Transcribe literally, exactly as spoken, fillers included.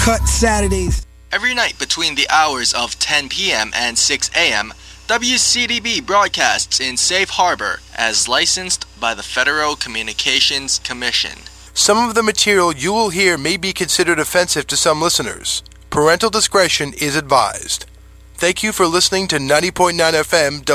Cut Saturdays. Every night between the hours of ten p.m. and six a.m., W C D B broadcasts in Safe Harbor as licensed by the Federal Communications Commission. Some of the material you will hear may be considered offensive to some listeners. Parental discretion is advised. Thank you for listening to ninety point nine F M